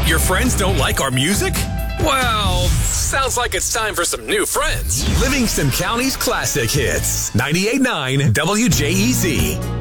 Your friends don't like our music? Well, sounds like it's time for some new friends. Livingston County's classic hits. 98.9 WJEZ.